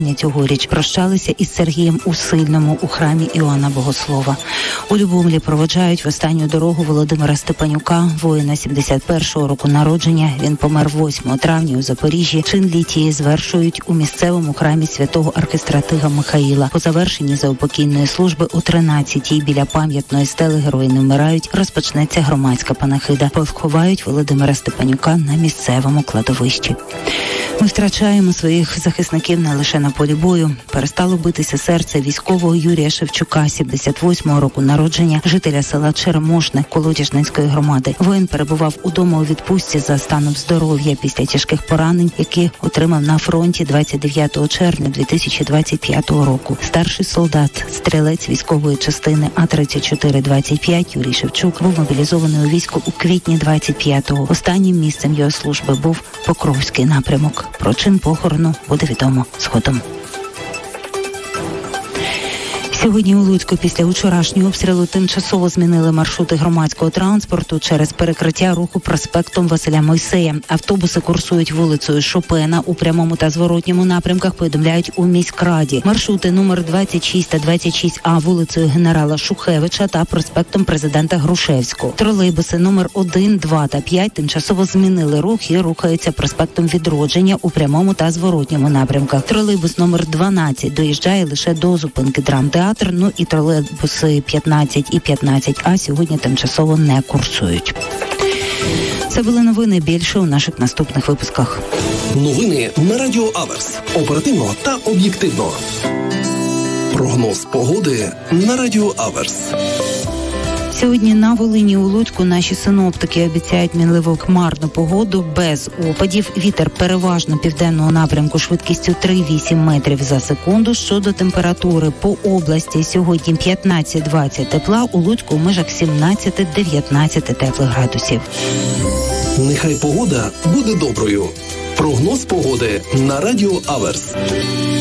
Цьогоріч прощалися із Сергієм Усильному у храмі Іоанна Богослова. У Любомлі проводжають в останню дорогу Володимира Степанюка, воїна 71-го року народження. Він помер 8 травня у Запоріжжі. Чин літії звершують у місцевому храмі святого архистратига Михаїла. По завершенні заупокійної служби о 13-й біля пам'ятної стели «Герої не вмирають» розпочнеться громадська панахида. Поховають Володимира Степанюка на місцевому кладовищі. Ми втрачаємо своїх захисників не лише на полі бою. Перестало битися серце військового Юрія Шевчука, 78-го року народження, жителя села Черемошне Колодяжненської громади. Воїн перебував удома у відпустці за станом здоров'я після тяжких поранень, які отримав на фронті 29 червня 2025 року. Старший солдат, стрілець військової частини А-3425 Юрій Шевчук був мобілізований у військо у квітні 25-го. Останнім місцем його служби був Покровський напрямок. Про чин похорону буде відомо згодом. Сьогодні у Луцьку після вчорашнього обстрілу тимчасово змінили маршрути громадського транспорту через перекриття руху проспектом Василя Мойсея. Автобуси курсують вулицею Шопена у прямому та зворотньому напрямках, повідомляють у міськраді. Маршрути номер 26 та 26А вулицею генерала Шухевича та проспектом президента Грушевського. Тролейбуси номер 1, 2 та 5 тимчасово змінили рух і рухаються проспектом Відродження у прямому та зворотньому напрямках. Тролейбус номер 12 доїжджає лише до зупинки Драмтеатру. Ну і тролейбуси 15 і 15А сьогодні тимчасово не курсують. Це були новини. Більше у наших наступних випусках. Новини на Радіо Аверс. Оперативно та об'єктивно. Прогноз погоди на Радіо Аверс. Сьогодні на Волині у Луцьку наші синоптики обіцяють мінливу хмарну погоду без опадів. Вітер переважно південного напрямку швидкістю 3,8 метрів за секунду. Щодо температури по області сьогодні 15-20 тепла, у Луцьку в межах 17-19 теплих градусів. Нехай погода буде доброю. Прогноз погоди на Радіо Аверс.